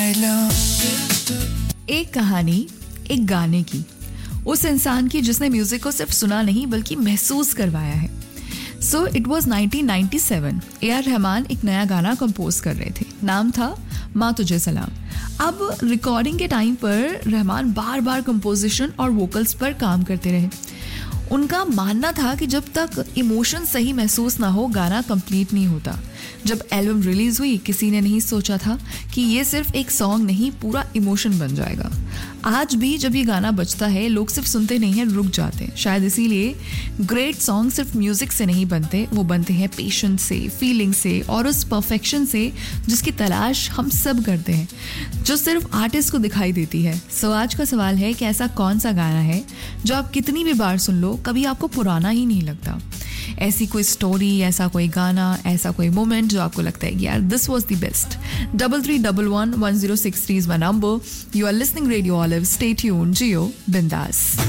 एक कहानी एक गाने की, उस इंसान की जिसने म्यूजिक को सिर्फ सुना नहीं बल्कि महसूस करवाया है। So it was 1997। AR. Rahman एक नया गाना कंपोज कर रहे थे, नाम था माँ तुझे सलाम। अब रिकॉर्डिंग के टाइम पर रहमान बार बार कंपोजिशन और वोकल्स पर काम करते रहे। उनका मानना था कि जब तक इमोशन सही महसूस ना हो गाना कंप्लीट नहीं होता। जब एल्बम रिलीज हुई किसी ने नहीं सोचा था कि ये सिर्फ एक सॉन्ग नहीं पूरा इमोशन बन जाएगा। आज भी जब ये गाना बजता है लोग सिर्फ सुनते नहीं हैं, रुक जाते हैं। शायद इसीलिए ग्रेट सॉन्ग सिर्फ म्यूजिक से नहीं बनते, वो बनते हैं पेशेंस से, फीलिंग से और उस परफेक्शन से जिसकी तलाश हम सब करते हैं, जो सिर्फ आर्टिस्ट को दिखाई देती है। सो आज का सवाल है कि ऐसा कौन सा गाना है जो आप कितनी भी बार सुन लो कभी आपको पुराना ही नहीं लगता। ऐसी कोई स्टोरी, ऐसा कोई गाना, ऐसा कोई मोमेंट जो आपको लगता है कि यार this was the best. 33111063 is my number. You are listening radio olive. Stay tuned, जियो बिंदास।